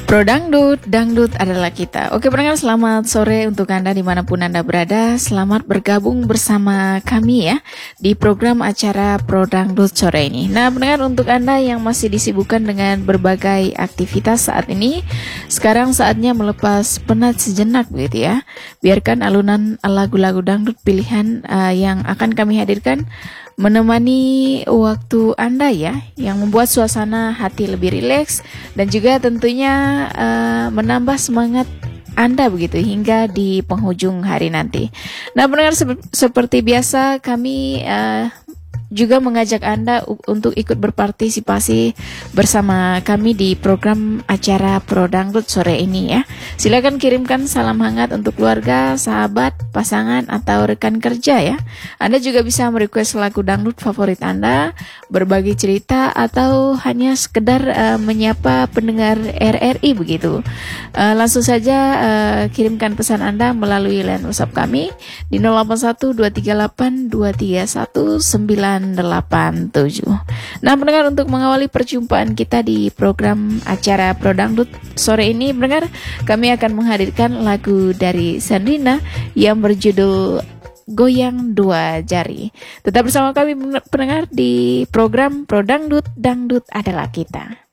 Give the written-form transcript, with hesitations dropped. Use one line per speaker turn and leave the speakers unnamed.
Pro Dangdut, Dangdut adalah kita. Oke pendengar, selamat sore untuk Anda dimanapun Anda berada. Selamat bergabung bersama kami ya di program acara Pro Dangdut sore ini. Nah pendengar, untuk Anda yang masih disibukkan dengan berbagai aktivitas saat ini, sekarang saatnya melepas penat sejenak begitu ya. Biarkan alunan lagu-lagu dangdut pilihan yang akan kami hadirkan menemani waktu Anda ya, yang membuat suasana hati lebih rileks dan juga tentunya menambah semangat Anda begitu hingga di penghujung hari nanti. Nah pendengar, seperti biasa kami juga mengajak Anda untuk ikut berpartisipasi bersama kami di program acara Pro Dangdut sore ini ya. Silakan kirimkan salam hangat untuk keluarga, sahabat, pasangan, atau rekan kerja ya. Anda juga bisa merequest lagu dangdut favorit Anda, berbagi cerita, atau hanya sekedar menyapa pendengar RRI begitu. Langsung saja kirimkan pesan Anda melalui line WhatsApp kami di 081 238 231 987. Nah pendengar, untuk mengawali perjumpaan kita di program acara Pro Dangdut sore ini, pendengar, kami akan menghadirkan lagu dari Sandrina yang berjudul Goyang Dua Jari. Tetap bersama kami pendengar di program Pro Dangdut, Dangdut adalah kita.